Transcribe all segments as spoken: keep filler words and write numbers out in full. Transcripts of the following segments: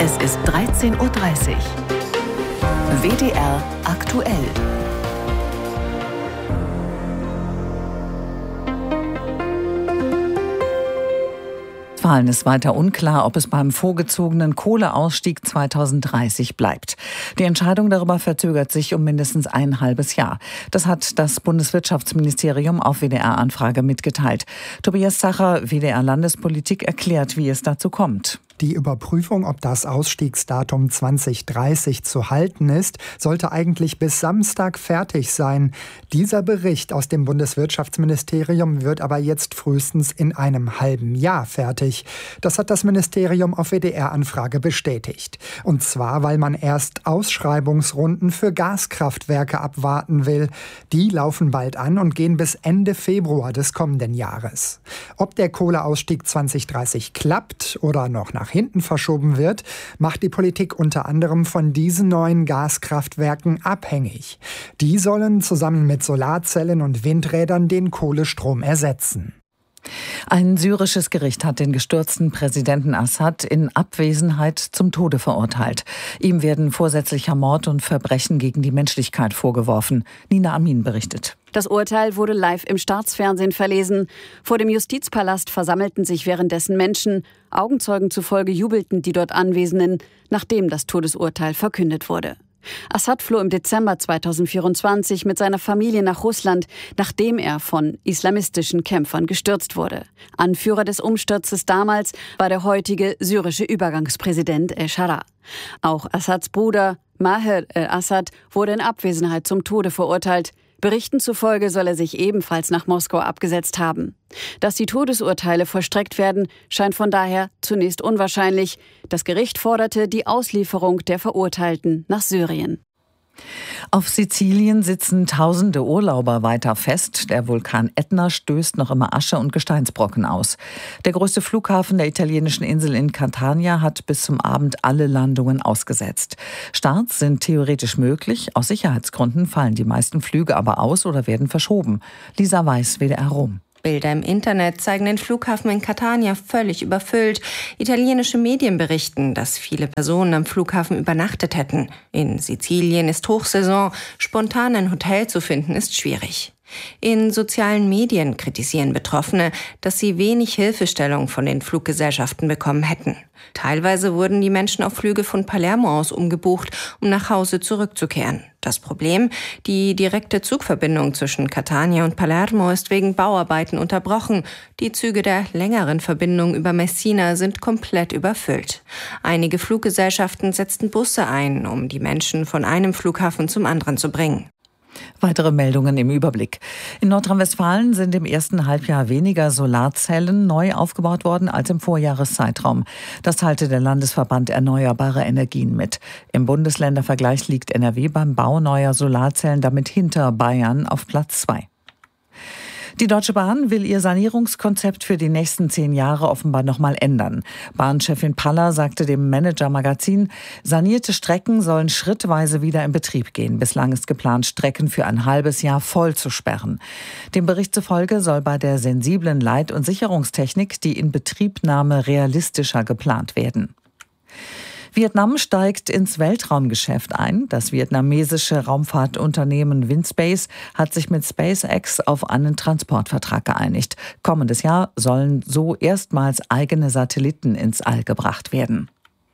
Es ist dreizehn Uhr dreißig. W D R aktuell. Westfalen ist weiter unklar, ob es beim vorgezogenen Kohleausstieg zweitausenddreißig bleibt. Die Entscheidung darüber verzögert sich um mindestens ein halbes Jahr. Das hat das Bundeswirtschaftsministerium auf W D R-Anfrage mitgeteilt. Tobias Zacher, W D R-Landespolitik, erklärt, wie es dazu kommt. Die Überprüfung, ob das Ausstiegsdatum zweitausenddreißig zu halten ist, sollte eigentlich bis Samstag fertig sein. Dieser Bericht aus dem Bundeswirtschaftsministerium wird aber jetzt frühestens in einem halben Jahr fertig. Das hat das Ministerium auf W D R-Anfrage bestätigt. Und zwar, weil man erst Ausschreibungsrunden für Gaskraftwerke abwarten will. Die laufen bald an und gehen bis Ende Februar des kommenden Jahres. Ob der Kohleausstieg zweitausenddreißig klappt oder noch nach hinten verschoben wird, macht die Politik unter anderem von diesen neuen Gaskraftwerken abhängig. Die sollen zusammen mit Solarzellen und Windrädern den Kohlestrom ersetzen. Ein syrisches Gericht hat den gestürzten Präsidenten Assad in Abwesenheit zum Tode verurteilt. Ihm werden vorsätzlicher Mord und Verbrechen gegen die Menschlichkeit vorgeworfen. Nina Amin berichtet. Das Urteil wurde live im Staatsfernsehen verlesen. Vor dem Justizpalast versammelten sich währenddessen Menschen. Augenzeugen zufolge jubelten die dort Anwesenden, nachdem das Todesurteil verkündet wurde. Assad floh im Dezember zweitausendvierundzwanzig mit seiner Familie nach Russland, nachdem er von islamistischen Kämpfern gestürzt wurde. Anführer des Umsturzes damals war der heutige syrische Übergangspräsident El-Shara. Auch Assads Bruder Maher el-Assad wurde in Abwesenheit zum Tode verurteilt. Berichten zufolge soll er sich ebenfalls nach Moskau abgesetzt haben. Dass die Todesurteile vollstreckt werden, scheint von daher zunächst unwahrscheinlich. Das Gericht forderte die Auslieferung der Verurteilten nach Syrien. Auf Sizilien sitzen tausende Urlauber weiter fest. Der Vulkan Ätna stößt noch immer Asche und Gesteinsbrocken aus. Der größte Flughafen der italienischen Insel in Catania hat bis zum Abend alle Landungen ausgesetzt. Starts sind theoretisch möglich. Aus Sicherheitsgründen fallen die meisten Flüge aber aus oder werden verschoben. Lisa Weiß, W D R Rom. Bilder im Internet zeigen den Flughafen in Catania völlig überfüllt. Italienische Medien berichten, dass viele Personen am Flughafen übernachtet hätten. In Sizilien ist Hochsaison. Spontan ein Hotel zu finden ist schwierig. In sozialen Medien kritisieren Betroffene, dass sie wenig Hilfestellung von den Fluggesellschaften bekommen hätten. Teilweise wurden die Menschen auf Flüge von Palermo aus umgebucht, um nach Hause zurückzukehren. Das Problem: Die direkte Zugverbindung zwischen Catania und Palermo ist wegen Bauarbeiten unterbrochen. Die Züge der längeren Verbindung über Messina sind komplett überfüllt. Einige Fluggesellschaften setzten Busse ein, um die Menschen von einem Flughafen zum anderen zu bringen. Weitere Meldungen im Überblick. In Nordrhein-Westfalen sind im ersten Halbjahr weniger Solarzellen neu aufgebaut worden als im Vorjahreszeitraum. Das teilte der Landesverband Erneuerbare Energien mit. Im Bundesländervergleich liegt N R W beim Bau neuer Solarzellen damit hinter Bayern auf Platz zwei. Die Deutsche Bahn will ihr Sanierungskonzept für die nächsten zehn Jahre offenbar noch mal ändern. Bahnchefin Paller sagte dem Manager-Magazin, sanierte Strecken sollen schrittweise wieder in Betrieb gehen. Bislang ist geplant, Strecken für ein halbes Jahr voll zu sperren. Dem Bericht zufolge soll bei der sensiblen Leit- und Sicherungstechnik die Inbetriebnahme realistischer geplant werden. Vietnam steigt ins Weltraumgeschäft ein. Das vietnamesische Raumfahrtunternehmen Vinspace hat sich mit SpaceX auf einen Transportvertrag geeinigt. Kommendes Jahr sollen so erstmals eigene Satelliten ins All gebracht werden.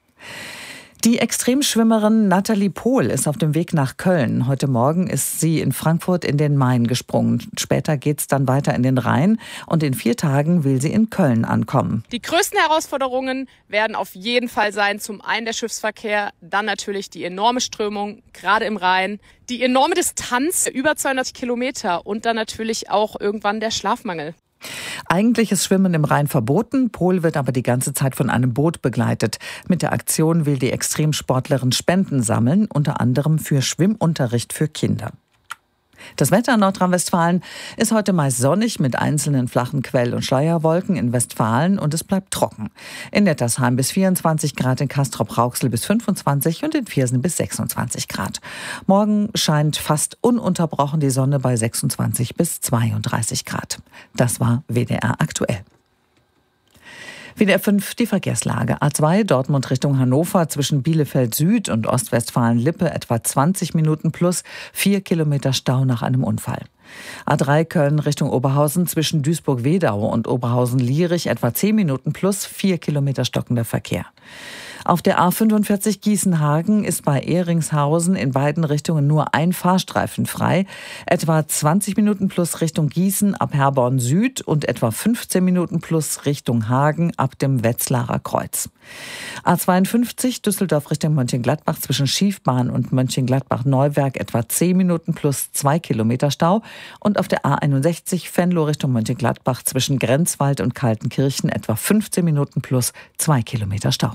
Die Extremschwimmerin Nathalie Pohl ist auf dem Weg nach Köln. Heute Morgen ist sie in Frankfurt in den Main gesprungen. Später geht's dann weiter in den Rhein und in vier Tagen will sie in Köln ankommen. Die größten Herausforderungen werden auf jeden Fall sein, zum einen der Schiffsverkehr, dann natürlich die enorme Strömung, gerade im Rhein, die enorme Distanz, über zweihundert Kilometer und dann natürlich auch irgendwann der Schlafmangel. Eigentlich ist Schwimmen im Rhein verboten. Pohl wird aber die ganze Zeit von einem Boot begleitet. Mit der Aktion will die Extremsportlerin Spenden sammeln, unter anderem für Schwimmunterricht für Kinder. Das Wetter in Nordrhein-Westfalen ist heute meist sonnig mit einzelnen flachen Quell- und Schleierwolken in Westfalen und es bleibt trocken. In Nettersheim bis vierundzwanzig Grad, in Castrop-Rauxel bis fünfundzwanzig und in Viersen bis sechsundzwanzig Grad. Morgen scheint fast ununterbrochen die Sonne bei sechsundzwanzig bis zweiunddreißig Grad. Das war W D R aktuell. W D R fünf die Verkehrslage. A zwei Dortmund Richtung Hannover zwischen Bielefeld Süd und Ostwestfalen-Lippe etwa zwanzig Minuten plus vier Kilometer Stau nach einem Unfall. A drei Köln Richtung Oberhausen zwischen Duisburg-Wedau und Oberhausen-Lierich etwa zehn Minuten plus vier Kilometer stockender Verkehr. Auf der A fünfundvierzig Gießen-Hagen ist bei Ehringshausen in beiden Richtungen nur ein Fahrstreifen frei. Etwa zwanzig Minuten plus Richtung Gießen ab Herborn Süd und etwa fünfzehn Minuten plus Richtung Hagen ab dem Wetzlarer Kreuz. A zweiundfünfzig Düsseldorf Richtung Mönchengladbach zwischen Schiefbahn und Mönchengladbach-Neuwerk etwa zehn Minuten plus zwei Kilometer Stau. Und auf der A einundsechzig Venlo Richtung Mönchengladbach zwischen Grenzwald und Kaltenkirchen etwa fünfzehn Minuten plus zwei Kilometer Stau.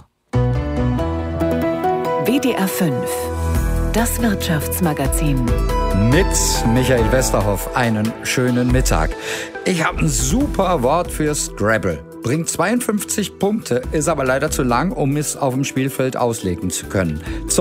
W D R fünf, das Wirtschaftsmagazin. Mit Michael Westerhoff einen schönen Mittag. Ich habe ein super Wort für Scrabble. Bringt zweiundfünfzig Punkte, ist aber leider zu lang, um es auf dem Spielfeld auslegen zu können.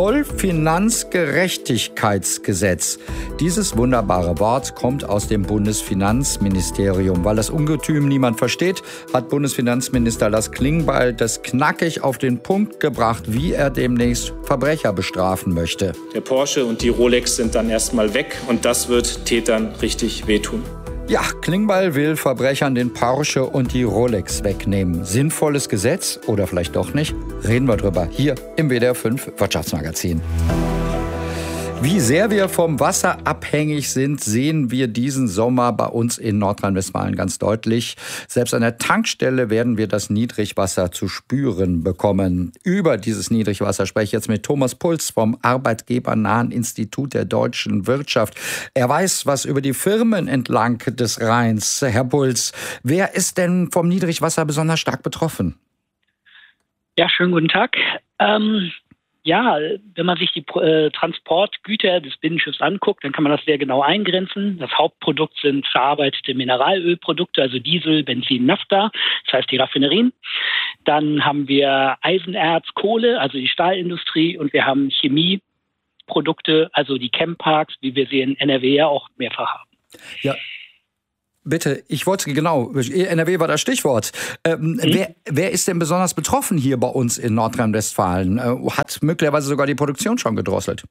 Zollfinanzgerechtigkeitsgesetz. Dieses wunderbare Wort kommt aus dem Bundesfinanzministerium. Weil das Ungetüm niemand versteht, hat Bundesfinanzminister Lars Klingbeil das knackig auf den Punkt gebracht, wie er demnächst Verbrecher bestrafen möchte. Der Porsche und die Rolex sind dann erstmal weg und das wird Tätern richtig wehtun. Ja, Klingbeil will Verbrechern den Porsche und die Rolex wegnehmen. Sinnvolles Gesetz oder vielleicht doch nicht? Reden wir drüber hier im W D R fünf Wirtschaftsmagazin. Wie sehr wir vom Wasser abhängig sind, sehen wir diesen Sommer bei uns in Nordrhein-Westfalen ganz deutlich. Selbst an der Tankstelle werden wir das Niedrigwasser zu spüren bekommen. Über dieses Niedrigwasser spreche ich jetzt mit Thomas Puls vom Arbeitgebernahen Institut der deutschen Wirtschaft. Er weiß was über die Firmen entlang des Rheins. Herr Puls, wer ist denn vom Niedrigwasser besonders stark betroffen? Ja, schönen guten Tag. Ähm Ja, wenn man sich die äh, Transportgüter des Binnenschiffs anguckt, dann kann man das sehr genau eingrenzen. Das Hauptprodukt sind verarbeitete Mineralölprodukte, also Diesel, Benzin, Naphtha, das heißt die Raffinerien. Dann haben wir Eisenerz, Kohle, also die Stahlindustrie, und wir haben Chemieprodukte, also die Chemparks, wie wir sie in N R W ja auch mehrfach haben. Ja. Bitte, ich wollte genau, N R W war das Stichwort. Ähm, mhm. wer, wer ist denn besonders betroffen hier bei uns in Nordrhein-Westfalen? Äh, hat möglicherweise sogar die Produktion schon gedrosselt?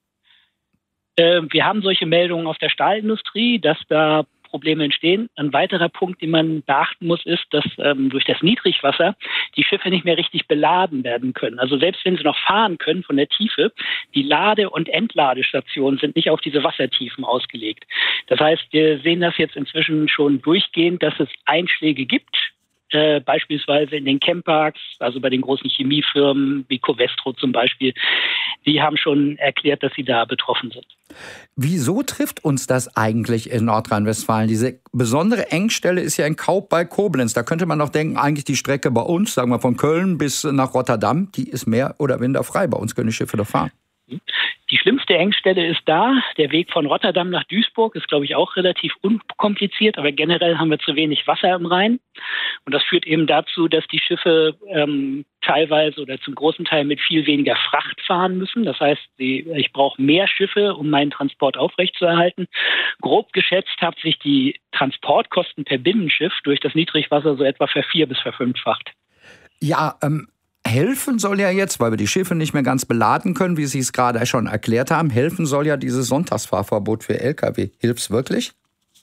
Äh, wir haben solche Meldungen aus der Stahlindustrie, dass da Probleme entstehen. Ein weiterer Punkt, den man beachten muss, ist, dass ähm, durch das Niedrigwasser die Schiffe nicht mehr richtig beladen werden können. Also selbst wenn sie noch fahren können von der Tiefe, die Lade- und Entladestationen sind nicht auf diese Wassertiefen ausgelegt. Das heißt, wir sehen das jetzt inzwischen schon durchgehend, dass es Einschläge gibt. Äh, beispielsweise in den Chemparks, also bei den großen Chemiefirmen wie Covestro zum Beispiel, die haben schon erklärt, dass sie da betroffen sind. Wieso trifft uns das eigentlich in Nordrhein-Westfalen? Diese besondere Engstelle ist ja in Kaup bei Koblenz. Da könnte man doch denken, eigentlich die Strecke bei uns, sagen wir von Köln bis nach Rotterdam, die ist mehr oder minder frei. Bei uns können die Schiffe doch fahren. Die schlimmste Engstelle ist da. Der Weg von Rotterdam nach Duisburg ist, glaube ich, auch relativ unkompliziert. Aber generell haben wir zu wenig Wasser im Rhein. Und das führt eben dazu, dass die Schiffe ähm, teilweise oder zum großen Teil mit viel weniger Fracht fahren müssen. Das heißt, die, ich brauche mehr Schiffe, um meinen Transport aufrechtzuerhalten. Grob geschätzt hat sich die Transportkosten per Binnenschiff durch das Niedrigwasser so etwa vervier- bis verfünffacht. Ja, ähm... Helfen soll ja jetzt, weil wir die Schiffe nicht mehr ganz beladen können, wie Sie es gerade schon erklärt haben, helfen soll ja dieses Sonntagsfahrverbot für L K W. Hilft es wirklich?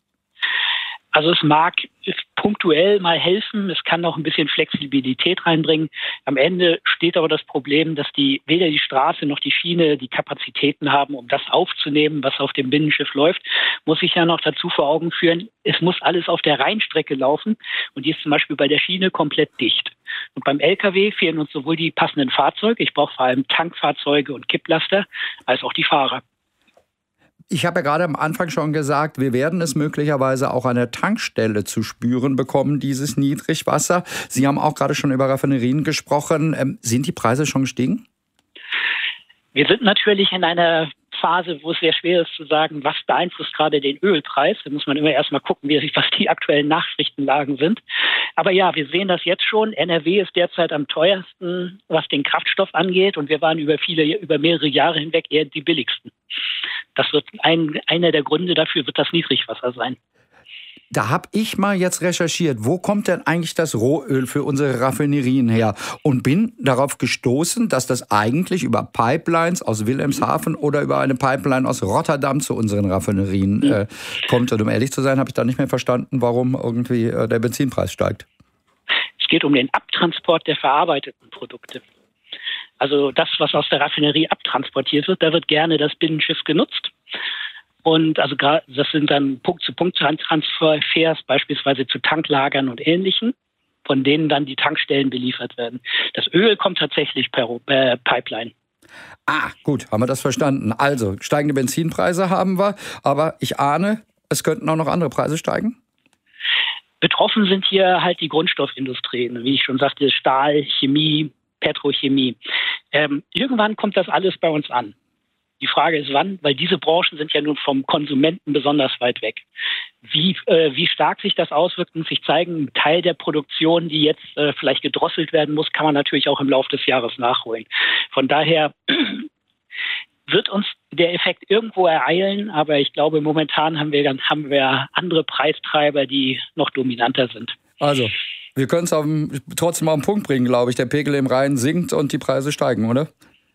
Also es mag punktuell mal helfen, es kann auch ein bisschen Flexibilität reinbringen. Am Ende steht aber das Problem, dass die weder die Straße noch die Schiene die Kapazitäten haben, um das aufzunehmen, was auf dem Binnenschiff läuft. Muss ich ja noch dazu vor Augen führen, es muss alles auf der Rheinstrecke laufen und die ist zum Beispiel bei der Schiene komplett dicht. Und beim L K W fehlen uns sowohl die passenden Fahrzeuge, ich brauche vor allem Tankfahrzeuge und Kipplaster, als auch die Fahrer. Ich habe ja gerade am Anfang schon gesagt, wir werden es möglicherweise auch an der Tankstelle zu spüren bekommen, dieses Niedrigwasser. Sie haben auch gerade schon über Raffinerien gesprochen. Ähm, sind die Preise schon gestiegen? Wir sind natürlich in einer Phase, wo es sehr schwer ist zu sagen, was beeinflusst gerade den Ölpreis. Da muss man immer erstmal gucken, wie, was die aktuellen Nachrichtenlagen sind. Aber ja, wir sehen das jetzt schon. N R W ist derzeit am teuersten, was den Kraftstoff angeht. Und wir waren über viele, über mehrere Jahre hinweg eher die billigsten. Das wird ein, einer der Gründe dafür wird das Niedrigwasser sein. Da habe ich mal jetzt recherchiert, wo kommt denn eigentlich das Rohöl für unsere Raffinerien her? Und bin darauf gestoßen, dass das eigentlich über Pipelines aus Wilhelmshaven oder über eine Pipeline aus Rotterdam zu unseren Raffinerien äh, kommt. Und um ehrlich zu sein, habe ich da nicht mehr verstanden, warum irgendwie äh, der Benzinpreis steigt. Es geht um den Abtransport der verarbeiteten Produkte. Also das, was aus der Raffinerie abtransportiert wird, da wird gerne das Binnenschiff genutzt. Und also das sind dann Punkt-zu-Punkt-Transfers, beispielsweise zu Tanklagern und Ähnlichem, von denen dann die Tankstellen beliefert werden. Das Öl kommt tatsächlich per äh, Pipeline. Ah, gut, haben wir das verstanden. Also, steigende Benzinpreise haben wir, aber ich ahne, es könnten auch noch andere Preise steigen? Betroffen sind hier halt die Grundstoffindustrien, wie ich schon sagte, Stahl, Chemie, Petrochemie. Ähm, irgendwann kommt das alles bei uns an. Die Frage ist wann, weil diese Branchen sind ja nun vom Konsumenten besonders weit weg. Wie, äh, wie stark sich das auswirkt, muss sich zeigen. Ein Teil der Produktion, die jetzt äh, vielleicht gedrosselt werden muss, kann man natürlich auch im Laufe des Jahres nachholen. Von daher wird uns der Effekt irgendwo ereilen, aber ich glaube, momentan haben wir, haben wir andere Preistreiber, die noch dominanter sind. Also, wir können es trotzdem auf den Punkt bringen, glaube ich. Der Pegel im Rhein sinkt und die Preise steigen, oder?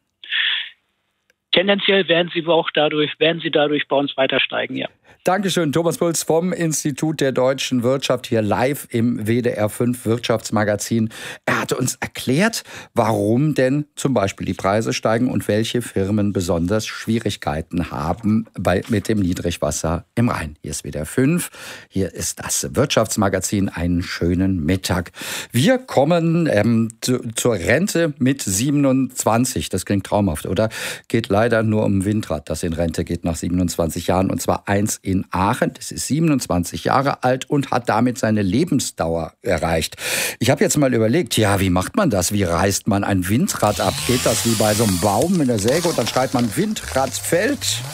Tendenziell werden sie auch dadurch, werden sie dadurch bei uns weiter steigen, ja. Dankeschön, Thomas Puls vom Institut der deutschen Wirtschaft hier live im W D R fünf Wirtschaftsmagazin. Er hatte uns erklärt, warum denn zum Beispiel die Preise steigen und welche Firmen besonders Schwierigkeiten haben bei, mit dem Niedrigwasser im Rhein. Hier ist W D R fünf, hier ist das Wirtschaftsmagazin. Einen schönen Mittag. Wir kommen ähm, zu, zur Rente mit siebenundzwanzig. Das klingt traumhaft, oder? Geht leider nur um Windrad, das in Rente geht nach siebenundzwanzig Jahren, und zwar eins in in Aachen. Das ist siebenundzwanzig Jahre alt und hat damit seine Lebensdauer erreicht. Ich habe jetzt mal überlegt, ja, wie macht man das? Wie reißt man ein Windrad ab? Geht das wie bei so einem Baum mit der Säge und dann schreit man Windradfeld?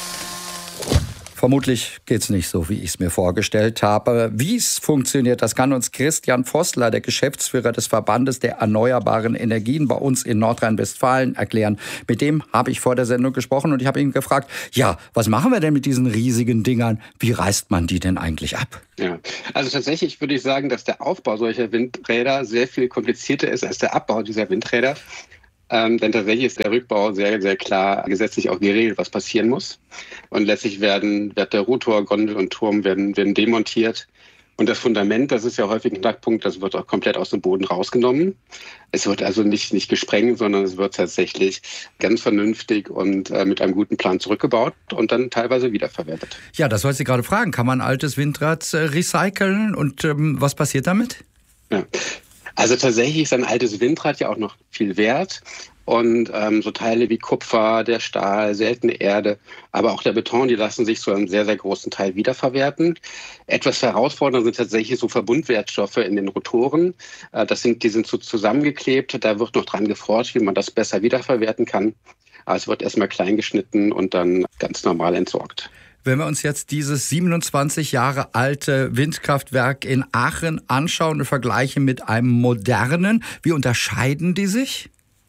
Vermutlich geht's nicht so, wie ich es mir vorgestellt habe. Wie es funktioniert, das kann uns Christian Vossler, der Geschäftsführer des Verbandes der erneuerbaren Energien bei uns in Nordrhein-Westfalen, erklären. Mit dem habe ich vor der Sendung gesprochen und ich habe ihn gefragt, ja, was machen wir denn mit diesen riesigen Dingern? Wie reißt man die denn eigentlich ab? Ja, also tatsächlich würde ich sagen, dass der Aufbau solcher Windräder sehr viel komplizierter ist als der Abbau dieser Windräder. Ähm, denn tatsächlich ist der Rückbau sehr, sehr klar gesetzlich auch geregelt, was passieren muss. Und letztlich werden, wird der Rotor, Gondel und Turm werden, werden demontiert. Und das Fundament, das ist ja häufig ein Knackpunkt, das wird auch komplett aus dem Boden rausgenommen. Es wird also nicht, nicht gesprengt, sondern es wird tatsächlich ganz vernünftig und äh, mit einem guten Plan zurückgebaut und dann teilweise wiederverwertet. Ja, das wollte ich gerade fragen. Kann man altes Windrad äh, recyceln und ähm, was passiert damit? Ja. Also tatsächlich ist ein altes Windrad ja auch noch viel wert. Und ähm, so Teile wie Kupfer, der Stahl, seltene Erde, aber auch der Beton, die lassen sich zu einem sehr, sehr großen Teil wiederverwerten. Etwas herausfordernd sind tatsächlich so Verbundwertstoffe in den Rotoren. Äh, das sind, die sind so zusammengeklebt. Da wird noch dran geforscht, wie man das besser wiederverwerten kann. Aber es wird erstmal klein geschnitten und dann ganz normal entsorgt. Wenn wir uns jetzt dieses siebenundzwanzig Jahre alte Windkraftwerk in Aachen anschauen und vergleichen mit einem modernen, wie unterscheiden die sich?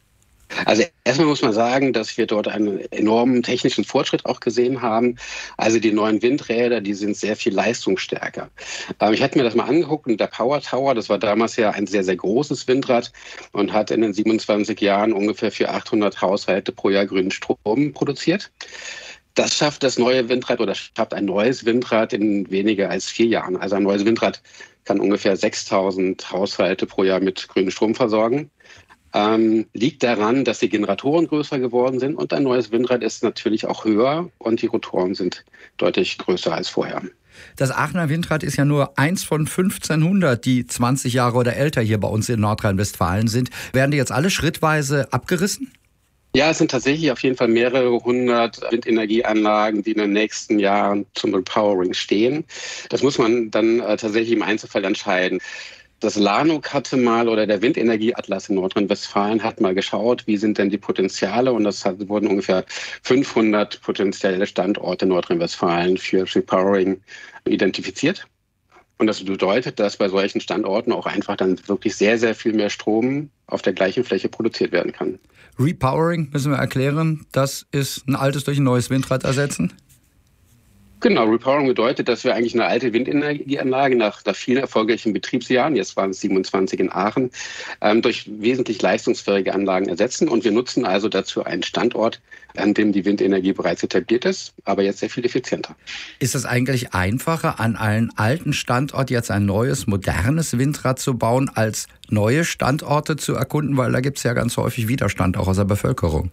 Also erstmal muss man sagen, dass wir dort einen enormen technischen Fortschritt auch gesehen haben. Also die neuen Windräder, die sind sehr viel leistungsstärker. Ich hatte mir das mal angeguckt und der Power Tower, das war damals ja ein sehr, sehr großes Windrad und hat in den siebenundzwanzig Jahren ungefähr für achthundert Haushalte pro Jahr grünen Strom produziert. Das schafft das neue Windrad oder schafft ein neues Windrad in weniger als vier Jahren. Also ein neues Windrad kann ungefähr sechstausend Haushalte pro Jahr mit grünem Strom versorgen. Ähm, liegt daran, dass die Generatoren größer geworden sind und ein neues Windrad ist natürlich auch höher und die Rotoren sind deutlich größer als vorher. Das Aachener Windrad ist ja nur eins von fünfzehnhundert, die zwanzig Jahre oder älter hier bei uns in Nordrhein-Westfalen sind. Werden die jetzt alle schrittweise abgerissen? Ja, es sind tatsächlich auf jeden Fall mehrere hundert Windenergieanlagen, die in den nächsten Jahren zum Repowering stehen. Das muss man dann äh, tatsächlich im Einzelfall entscheiden. Das LANUC hatte mal, oder der Windenergieatlas in Nordrhein-Westfalen hat mal geschaut, wie sind denn die Potenziale, und das hat, wurden ungefähr fünfhundert potenzielle Standorte in Nordrhein-Westfalen für Repowering identifiziert. Und das bedeutet, dass bei solchen Standorten auch einfach dann wirklich sehr, sehr viel mehr Strom auf der gleichen Fläche produziert werden kann. Repowering, müssen wir erklären, das ist ein altes durch ein neues Windrad ersetzen? Genau, Repowering bedeutet, dass wir eigentlich eine alte Windenergieanlage nach, nach vielen erfolgreichen Betriebsjahren, jetzt waren es siebenundzwanzig in Aachen, ähm, durch wesentlich leistungsfähige Anlagen ersetzen. Und wir nutzen also dazu einen Standort, an dem die Windenergie bereits etabliert ist, aber jetzt sehr viel effizienter. Ist es eigentlich einfacher, an einen alten Standort jetzt ein neues, modernes Windrad zu bauen, als neue Standorte zu erkunden? Weil da gibt es ja ganz häufig Widerstand auch aus der Bevölkerung.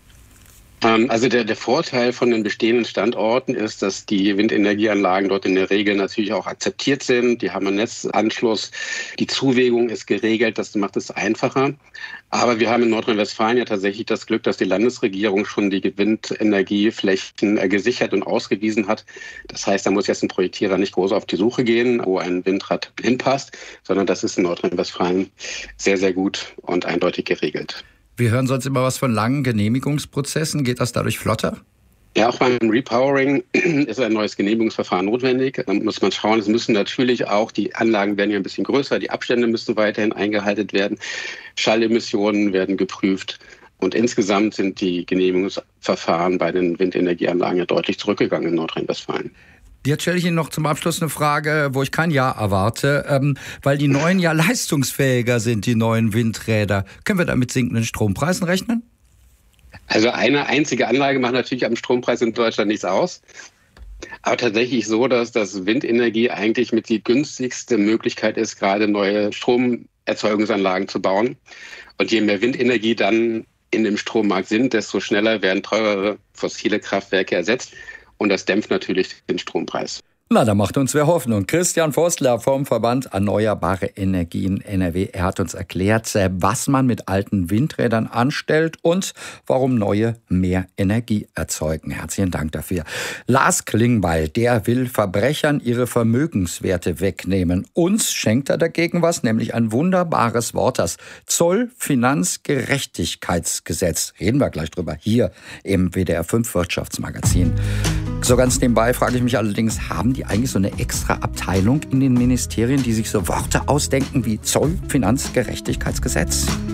Also der, der Vorteil von den bestehenden Standorten ist, dass die Windenergieanlagen dort in der Regel natürlich auch akzeptiert sind. Die haben einen Netzanschluss, die Zuwägung ist geregelt, das macht es einfacher. Aber wir haben in Nordrhein-Westfalen ja tatsächlich das Glück, dass die Landesregierung schon die Windenergieflächen gesichert und ausgewiesen hat. Das heißt, da muss jetzt ein Projektierer nicht groß auf die Suche gehen, wo ein Windrad hinpasst, sondern das ist in Nordrhein-Westfalen sehr, sehr gut und eindeutig geregelt. Wir hören sonst immer was von langen Genehmigungsprozessen. Geht das dadurch flotter? Ja, auch beim Repowering ist ein neues Genehmigungsverfahren notwendig. Da muss man schauen, es müssen natürlich auch, die Anlagen werden ja ein bisschen größer, die Abstände müssen weiterhin eingehalten werden, Schallemissionen werden geprüft. Und insgesamt sind die Genehmigungsverfahren bei den Windenergieanlagen ja deutlich zurückgegangen in Nordrhein-Westfalen. Jetzt stelle ich Ihnen noch zum Abschluss eine Frage, wo ich kein Ja erwarte, ähm, weil die neuen ja leistungsfähiger sind, die neuen Windräder. Können wir da mit sinkenden Strompreisen rechnen? Also eine einzige Anlage macht natürlich am Strompreis in Deutschland nichts aus. Aber tatsächlich so, dass das Windenergie eigentlich mit die günstigste Möglichkeit ist, gerade neue Stromerzeugungsanlagen zu bauen. Und je mehr Windenergie dann in dem Strommarkt sind, desto schneller werden teurere fossile Kraftwerke ersetzt. Und das dämpft natürlich den Strompreis. Na, da macht uns wer Hoffnung. Christian Forstler vom Verband Erneuerbare Energien N R W. Er hat uns erklärt, was man mit alten Windrädern anstellt und warum neue mehr Energie erzeugen. Herzlichen Dank dafür. Lars Klingbeil, der will Verbrechern ihre Vermögenswerte wegnehmen. Uns schenkt er dagegen was, nämlich ein wunderbares Wort, das Zollfinanzgerechtigkeitsgesetz. Reden wir gleich drüber hier im W D R fünf Wirtschaftsmagazin. So ganz nebenbei frage ich mich allerdings, haben die eigentlich so eine extra Abteilung in den Ministerien, die sich so Worte ausdenken wie Zollfinanzgerechtigkeitsgesetz?